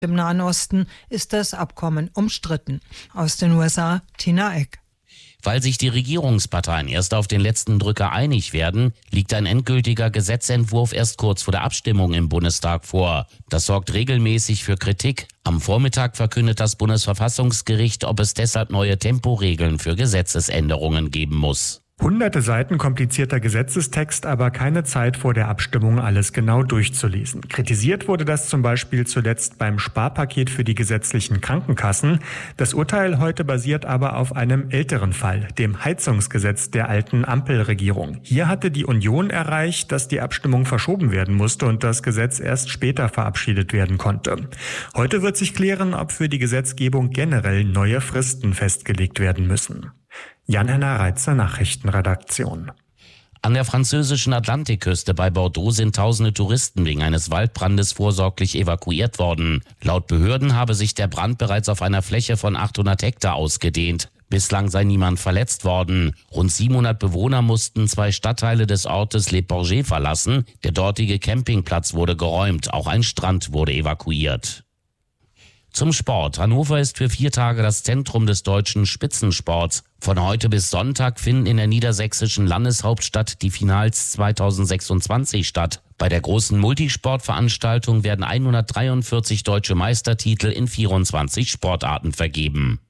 Im Nahen Osten ist das Abkommen umstritten. Aus den USA, Tina Eck. Weil sich die Regierungsparteien erst auf den letzten Drücker einig werden, liegt ein endgültiger Gesetzentwurf erst kurz vor der Abstimmung im Bundestag vor. Das sorgt regelmäßig für Kritik. Am Vormittag verkündet das Bundesverfassungsgericht, ob es deshalb neue Temporegeln für Gesetzesänderungen geben muss. Hunderte Seiten komplizierter Gesetzestext, aber keine Zeit vor der Abstimmung, alles genau durchzulesen. Kritisiert wurde das zum Beispiel zuletzt beim Sparpaket für die gesetzlichen Krankenkassen. Das Urteil heute basiert aber auf einem älteren Fall, dem Heizungsgesetz der alten Ampelregierung. Hier hatte die Union erreicht, dass die Abstimmung verschoben werden musste und das Gesetz erst später verabschiedet werden konnte. Heute wird sich klären, ob für die Gesetzgebung generell neue Fristen festgelegt werden müssen. Jan-Henner Reitzer, Nachrichtenredaktion. An der französischen Atlantikküste bei Bordeaux sind tausende Touristen wegen eines Waldbrandes vorsorglich evakuiert worden. Laut Behörden habe sich der Brand bereits auf einer Fläche von 800 Hektar ausgedehnt. Bislang sei niemand verletzt worden. Rund 700 Bewohner mussten 2 Stadtteile des Ortes Les Porgers verlassen. Der dortige Campingplatz wurde geräumt. Auch ein Strand wurde evakuiert. Zum Sport. Hannover ist für 4 Tage das Zentrum des deutschen Spitzensports. Von heute bis Sonntag finden in der niedersächsischen Landeshauptstadt die Finals 2026 statt. Bei der großen Multisportveranstaltung werden 143 deutsche Meistertitel in 24 Sportarten vergeben.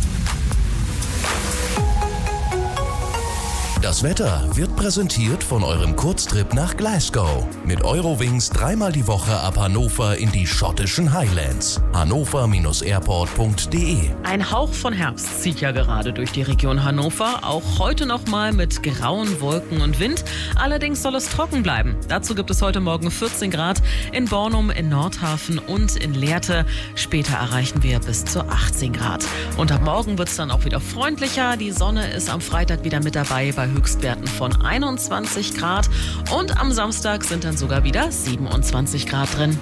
Das Wetter wird präsentiert von eurem Kurztrip nach Glasgow. Mit Eurowings 3-mal die Woche ab Hannover in die schottischen Highlands. hannover-airport.de. Ein Hauch von Herbst zieht ja gerade durch die Region Hannover. Auch heute nochmal mit grauen Wolken und Wind. Allerdings soll es trocken bleiben. Dazu gibt es heute Morgen 14 Grad in Bornum, in Nordhafen und in Lehrte. Später erreichen wir bis zu 18 Grad. Und ab morgen wird es dann auch wieder freundlicher. Die Sonne ist am Freitag wieder mit dabei bei Höchstwerten von 21 Grad und am Samstag sind dann sogar wieder 27 Grad drin.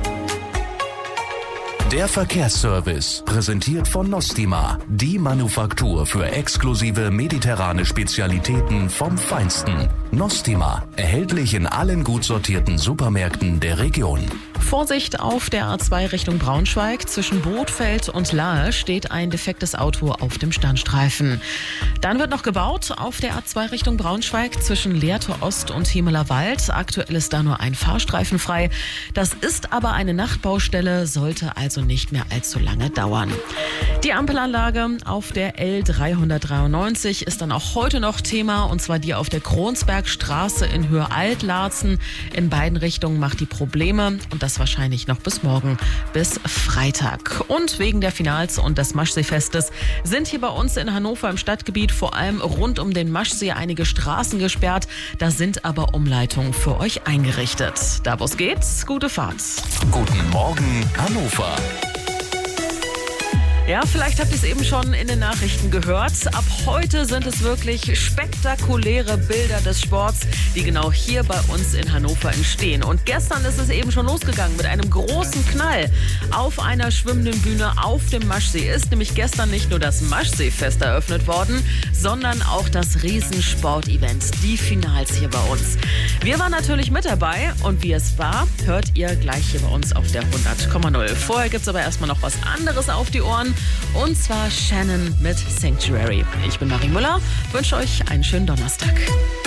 Der Verkehrsservice, präsentiert von Nostima, die Manufaktur für exklusive mediterrane Spezialitäten vom Feinsten. Nostima, erhältlich in allen gut sortierten Supermärkten der Region. Vorsicht auf der A2 Richtung Braunschweig. Zwischen Bothfeld und Lahe steht ein defektes Auto auf dem Standstreifen. Dann wird noch gebaut auf der A2 Richtung Braunschweig zwischen Lehrte Ost und Hemeler Wald. Aktuell ist da nur ein Fahrstreifen frei. Das ist aber eine Nachtbaustelle, sollte also nicht mehr allzu lange dauern. Die Ampelanlage auf der L393 ist dann auch heute noch Thema, und zwar die auf der Kronsbergstraße in Höhe Altlarzen. In beiden Richtungen macht die Probleme, und das wahrscheinlich noch bis morgen, bis Freitag. Und wegen der Finals und des Maschseefestes sind hier bei uns in Hannover im Stadtgebiet vor allem rund um den Maschsee einige Straßen gesperrt. Da sind aber Umleitungen für euch eingerichtet. Da wo es geht, gute Fahrt. Guten Morgen, Hannover. Ja, vielleicht habt ihr es eben schon in den Nachrichten gehört. Ab heute sind es wirklich spektakuläre Bilder des Sports, die genau hier bei uns in Hannover entstehen. Und gestern ist es eben schon losgegangen mit einem großen Knall auf einer schwimmenden Bühne auf dem Maschsee. Ist nämlich gestern nicht nur das Maschseefest eröffnet worden, sondern auch das Riesensport-Event, die Finals hier bei uns. Wir waren natürlich mit dabei, und wie es war, hört ihr gleich hier bei uns auf der 100,0. Vorher gibt es aber erstmal noch was anderes auf die Ohren. Und zwar Shannon mit Sanctuary. Ich bin Marie Müller, wünsche euch einen schönen Donnerstag.